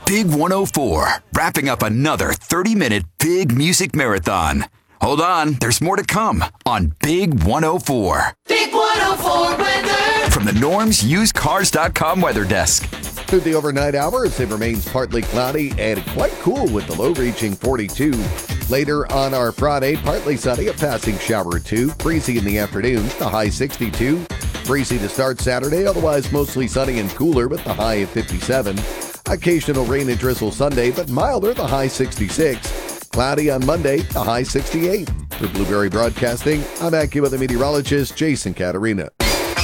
Big 104, wrapping up another 30-minute big music marathon. Hold on, there's more to come on Big 104. Big 104 weather. From the NormsUsedCars.com weather desk. Through the overnight hours, it remains partly cloudy and quite cool with the low reaching 42. Later on our Friday, partly sunny, a passing shower or two. Breezy in the afternoon, the high 62. Breezy to start Saturday, otherwise mostly sunny and cooler with the high of 57. Occasional rain and drizzle Sunday, but milder, the high 66. Cloudy on Monday, the high 68. For Blueberry Broadcasting, I'm AccuWeather meteorologist Jason Caterina.